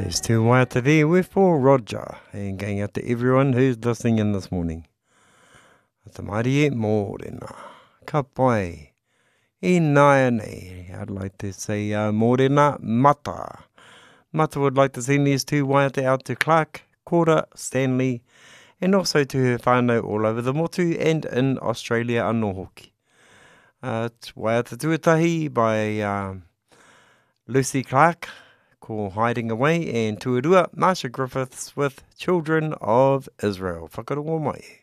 There's two waiata there with Paul Roger, and going out to everyone who's listening in this morning. Ata marie mōrena, ka pai, e nai nei. I'd like to say mōrena mata. Mata would like to send these two waiata out to Clark, Cora, Stanley, and also to her whānau all over the motu and in Australia anō hoki. Waiata tuatahi by Lucy Clark, called Hiding Away, and tuarua Marsha Griffiths with Children of Israel. Whakarongo mai.